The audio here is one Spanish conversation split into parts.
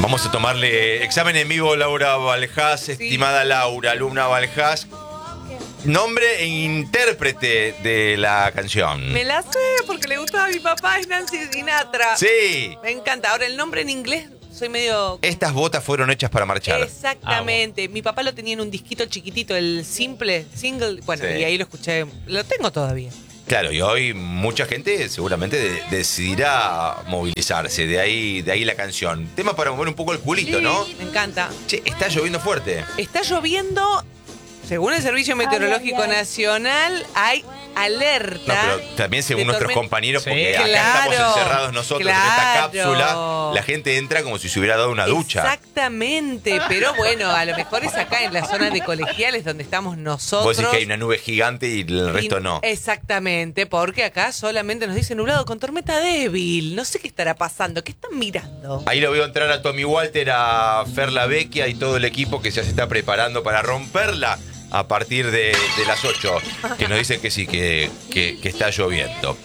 Vamos a tomarle examen en vivo, Laura Valjas, Sí. estimada Laura, alumna Valjas. Nombre e intérprete de la canción. Me la sé porque le gustaba a mi papá, es Nancy Sinatra. Sí. Me encanta. Ahora, el nombre en inglés, soy medio... Estas botas fueron hechas para marchar. Exactamente. Mi papá lo tenía en un disquito chiquitito, el single. Bueno, Sí. y ahí lo escuché. Lo tengo todavía. Claro, y hoy mucha gente seguramente decidirá movilizarse. De ahí la canción. Tema para mover un poco el culito, ¿no? Me encanta. Che, está lloviendo fuerte. Está lloviendo. Según el Servicio Meteorológico Nacional, hay alerta. No, pero también según de nuestros tormenta. compañeros, Sí. porque acá Claro, estamos encerrados nosotros en esta claro. cápsula, la gente entra como si se hubiera dado una ducha. Exactamente, pero bueno, a lo mejor es acá en la zona de colegiales donde estamos nosotros. Vos decís que hay una nube gigante y el resto no. Exactamente, porque acá solamente nos dice nublado con tormenta débil. No sé qué estará pasando, ¿qué están mirando? Ahí lo veo entrar a Tommy Walter, a Fer La Vecchia y todo el equipo que ya se está preparando para romperla a partir de las 8, que nos dicen que sí, que está lloviendo.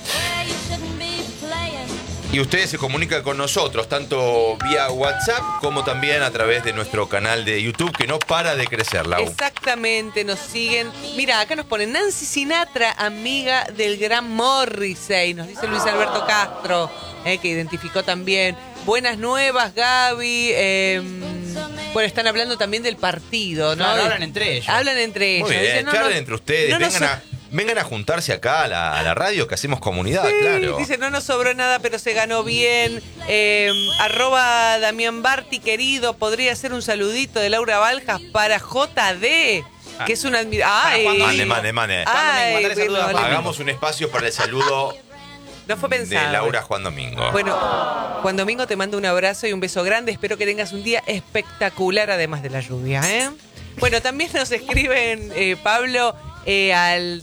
Y ustedes se comunican con nosotros, tanto vía WhatsApp como también a través de nuestro canal de YouTube, que no para de crecer, Lau. Exactamente, nos siguen. Mira, acá nos ponen Nancy Sinatra, amiga del gran Morrissey, nos dice Luis Alberto Castro, que identificó también. Buenas nuevas, Gaby. Bueno, están hablando también del partido, ¿no? Claro, hablan entre ellos. Hablan entre ellos. Muy bien, Dicen, charlen entre ustedes, vengan a juntarse acá a la radio, que hacemos comunidad, Sí, claro. dice, no nos sobró nada, pero se ganó bien. Arroba Damián Barti, querido, podría ser un saludito de Laura Valjas para JD, que es una admiración. Mande. Mandale saludos a Juan. Hagamos un espacio para el saludo No fue pensado. de Laura Juan Domingo. Bueno, Juan Domingo, te mando un abrazo y un beso grande. Espero que tengas un día espectacular, además de la lluvia, ¿eh? Bueno, también nos escriben, Pablo, al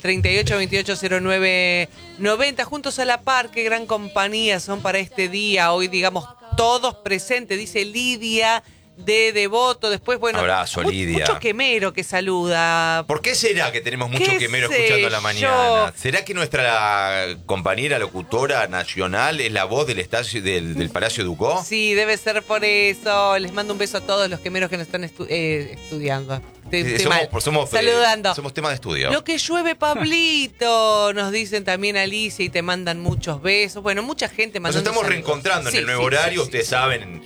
38280990. Juntos a la par, qué gran compañía son para este día. Hoy, digamos, todos presentes, dice Lidia de Devoto. Después, bueno, Abrazo, Lidia. mucho quemero que saluda. ¿Por qué será que tenemos mucho ¿Qué quemero sé escuchando a la yo? mañana? ¿Será que nuestra compañera locutora nacional es la voz del Palacio Ducó? Sí, debe ser por eso. Les mando un beso a todos los quemeros que nos están estudiando. Saludando. Somos tema de estudio. Lo que llueve, Pablito, nos dicen también Alicia y te mandan muchos besos. Bueno, mucha gente Nos mandando estamos saludos. reencontrando en el nuevo horario. Ustedes saben,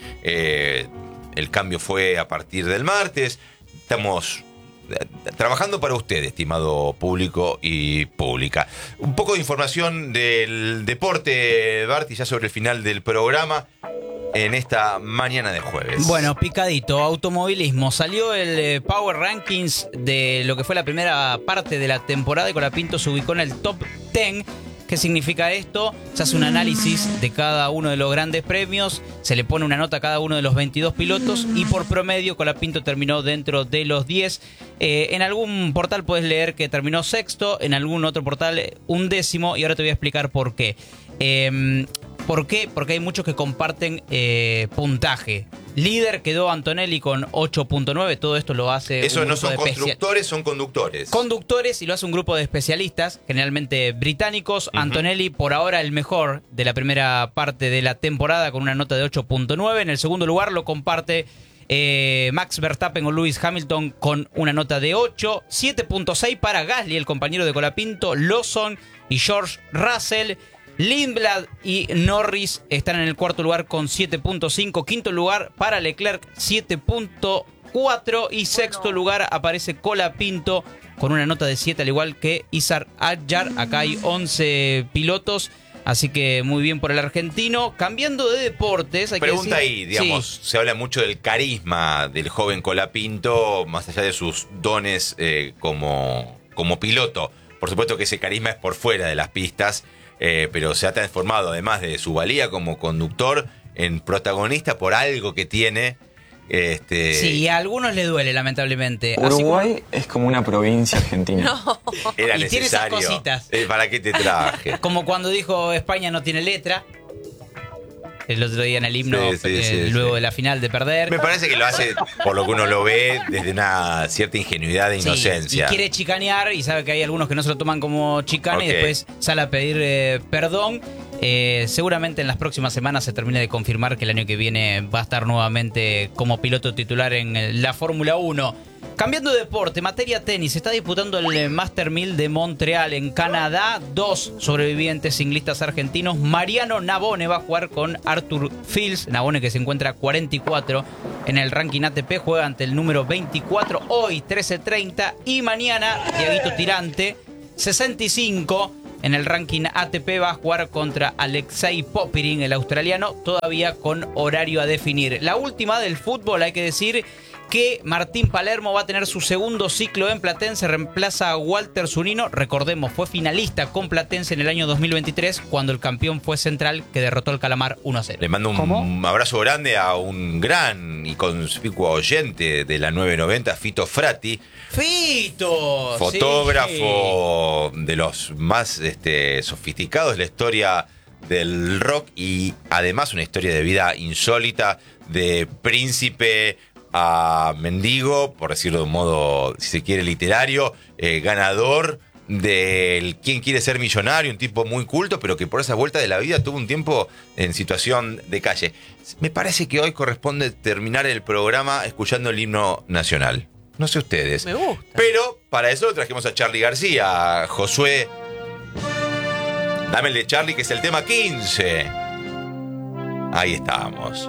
el cambio fue a partir del martes. Estamos trabajando para usted, estimado público y pública. Un poco de información del deporte, Barty, ya sobre el final del programa, en esta mañana de jueves. Bueno, picadito, automovilismo. Salió el Power Rankings de lo que fue la primera parte de la temporada y Colapinto se ubicó en el top 10. ¿Qué significa esto? Se hace un análisis de cada uno de los grandes premios, se le pone una nota a cada uno de los 22 pilotos y por promedio Colapinto terminó dentro de los 10. En algún portal puedes leer que terminó sexto, en algún otro portal 11º y ahora te voy a explicar por qué. ¿Por qué? Porque hay muchos que comparten puntaje. Líder quedó Antonelli con 8.9. Todo esto lo hace Eso un no grupo son de constructores, son conductores. conductores y lo hace un grupo de especialistas, generalmente británicos. Antonelli, por ahora, el mejor de la primera parte de la temporada con una nota de 8.9. En el segundo lugar lo comparte Max Verstappen o Lewis Hamilton con una nota de 8. 7.6 para Gasly, el compañero de Colapinto. Lawson y George Russell. Lindblad y Norris están en el cuarto lugar con 7.5. Quinto lugar para Leclerc, 7.4. Y sexto lugar aparece Colapinto con una nota de 7, al igual que Izar Adjar. Acá hay 11 pilotos. Así que muy bien por el argentino. Cambiando de deportes, hay Pregunta que ahí, decir, digamos, sí. se habla mucho del carisma del joven Colapinto, más allá de sus dones como piloto. Por supuesto que ese carisma es por fuera de las pistas, pero se ha transformado, además de su valía como conductor, en protagonista por algo que tiene. Sí, a algunos le duele, lamentablemente. Uruguay es como una provincia argentina. No. Era Y tiene esas necesario. cositas. ¿Para qué te traje? Como cuando dijo España no tiene letra. El otro día en el himno, Sí, luego sí. de la final de perder. Me parece que lo hace, por lo que uno lo ve, desde una cierta ingenuidad e Sí, inocencia. y quiere chicanear y sabe que hay algunos que no se lo toman como chicane Ok. y después sale a pedir perdón. Seguramente en las próximas semanas se termine de confirmar que el año que viene va a estar nuevamente como piloto titular en la Fórmula 1. Cambiando de deporte, materia tenis, se está disputando el Master 1000 de Montreal en Canadá. 2 sobrevivientes ciclistas argentinos. Mariano Navone va a jugar con Arthur Fils. Navone, que se encuentra 44 en el ranking ATP, juega ante el número 24 hoy 13:30. Y mañana Tiaguito Tirante, 65 en el ranking ATP, va a jugar contra Alexei Popirin, el australiano, todavía con horario a definir. La última del fútbol, hay que decir que Martín Palermo va a tener su segundo ciclo en Platense, reemplaza a Walter Zunino. Recordemos, fue finalista con Platense en el año 2023, cuando el campeón fue Central, que derrotó al Calamar 1-0. Le mando un abrazo grande a un gran y conspicuo oyente de la 990, Fito Frati. ¡Fito! Fotógrafo de los más sofisticados de la historia del rock, y además una historia de vida insólita, de príncipe a mendigo, por decirlo de un modo, si se quiere, literario, ganador del ¿Quién quiere ser millonario? Un tipo muy culto, pero que por esa vuelta de la vida tuvo un tiempo en situación de calle. Me parece que hoy corresponde terminar el programa escuchando el himno nacional. No sé ustedes. Me gusta. Pero para eso trajimos a Charly García. Josué, dame el de Charly, que es el tema 15. Ahí estamos.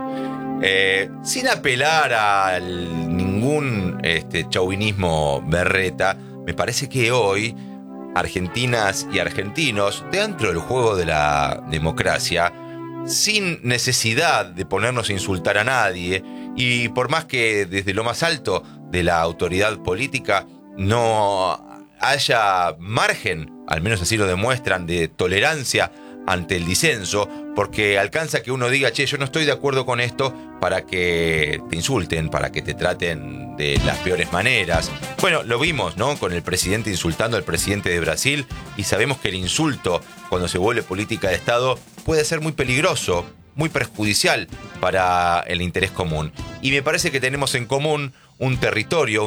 Sin apelar a ningún chauvinismo berreta, me parece que hoy argentinas y argentinos, dentro del juego de la democracia, sin necesidad de ponernos a insultar a nadie, y por más que desde lo más alto de la autoridad política no haya margen, al menos así lo demuestran, de tolerancia ante el disenso, porque alcanza que uno diga, che, yo no estoy de acuerdo con esto, para que te insulten, para que te traten de las peores maneras. Bueno, lo vimos, ¿no? Con el presidente insultando al presidente de Brasil, y sabemos que el insulto, cuando se vuelve política de Estado, puede ser muy peligroso, muy perjudicial para el interés común. Y me parece que tenemos en común un territorio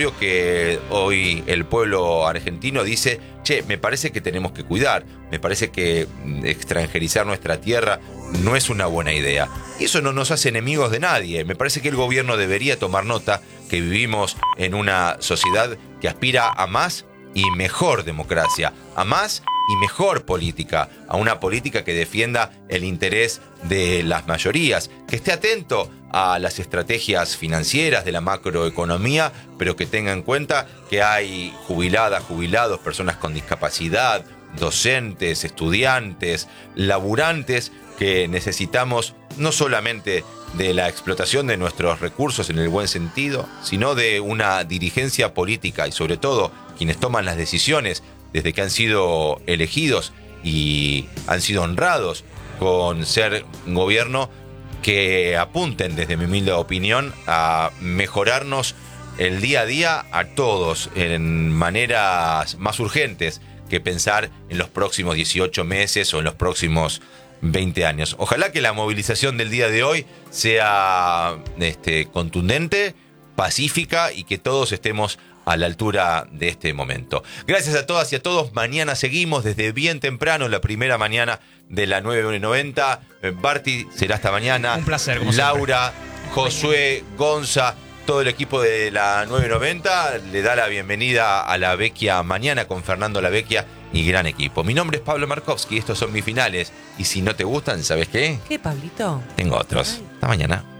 que hoy el pueblo argentino dice, che, me parece que tenemos que cuidar, me parece que extranjerizar nuestra tierra no es una buena idea. Y eso no nos hace enemigos de nadie. Me parece que el gobierno debería tomar nota que vivimos en una sociedad que aspira a más y mejor democracia, a más y mejor política, a una política que defienda el interés de las mayorías, que esté atento a las estrategias financieras de la macroeconomía, pero que tenga en cuenta que hay jubiladas, jubilados, personas con discapacidad, docentes, estudiantes, laburantes, que necesitamos no solamente de la explotación de nuestros recursos en el buen sentido, sino de una dirigencia política, y sobre todo quienes toman las decisiones desde que han sido elegidos y han sido honrados con ser un gobierno, que apunten, desde mi humilde opinión, a mejorarnos el día a día a todos en maneras más urgentes que pensar en los próximos 18 meses o en los próximos 20 años. Ojalá que la movilización del día de hoy sea contundente, pacífica, y que todos estemos a la altura de este momento. Gracias a todas y a todos. Mañana seguimos desde bien temprano, la primera mañana de la 990. Barty, será hasta mañana. Un placer, como Laura, Josué, Gonza, todo el equipo de la 990 le da la bienvenida a La Vecchia mañana con Fernando La Vecchia y gran equipo. Mi nombre es Pablo Markovsky, estos son mis finales. Y si no te gustan, ¿sabes qué? ¿Qué, Pablito? Tengo otros. Hasta mañana.